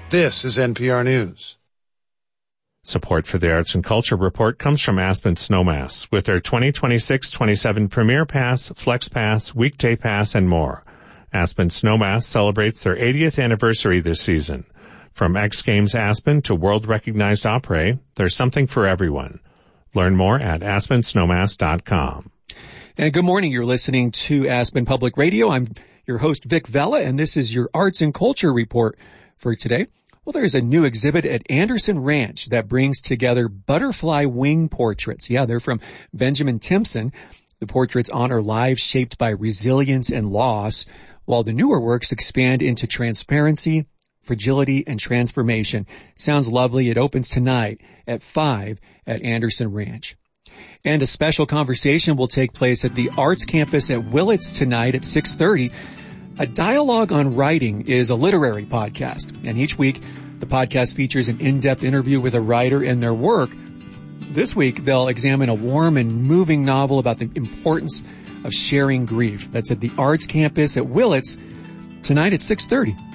This is NPR News. Support for the Arts and Culture Report comes from Aspen Snowmass with their 2026-27 Premier Pass, Flex Pass, Weekday Pass, and more. Aspen Snowmass celebrates their 80th anniversary this season. From X Games Aspen to world-recognized opera, there's something for everyone. Learn more at aspensnowmass.com. And good morning. You're listening to Aspen Public Radio. I'm your host, Vic Vela, and this is your Arts and Culture Report for today. Well, there's a new exhibit at Anderson Ranch that brings together butterfly wing portraits. Yeah, they're from Benjamin Timpson. The portraits honor lives shaped by resilience and loss, while the newer works expand into transparency, fragility, and transformation. Sounds lovely. It opens tonight at 5 at Anderson Ranch. And a special conversation will take place at the Arts Campus at Willits tonight at 6:30. A Dialogue on Writing is a literary podcast, and each week the podcast features an in-depth interview with a writer and their work. This week they'll examine a warm and moving novel about the importance of sharing grief. That's at the Arts Campus at Willits tonight at 6:30.